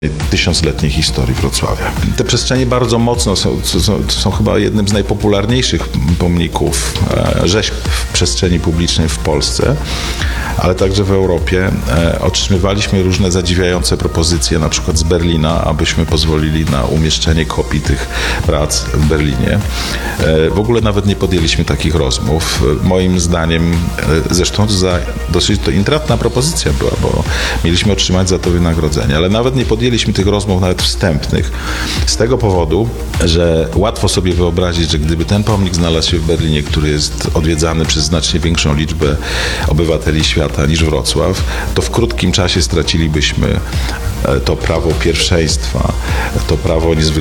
tysiącletniej historii Wrocławia. Te przestrzenie bardzo mocno są chyba jednym z najpopularniejszych pomników rzeźb w przestrzeni publicznej w Polsce, ale także w Europie. Otrzymywaliśmy różne zadziwiające propozycje, na przykład z Berlina, abyśmy pozwolili na umieszczenie kopii tych prac w Berlinie. W ogóle nawet nie podjęliśmy takich rozmów. Moim zdaniem, zresztą dosyć to intratna propozycja była, bo mieliśmy otrzymać za to wynagrodzenie, ale nawet nie podjęliśmy tych rozmów, nawet wstępnych, z tego powodu, że łatwo sobie wyobrazić, że gdyby ten pomnik znalazł się w Berlinie, który jest odwiedzany przez znacznie większą liczbę obywateli świata niż Wrocław, to w krótkim czasie stracilibyśmy to prawo pierwszeństwa, to prawo niezwykle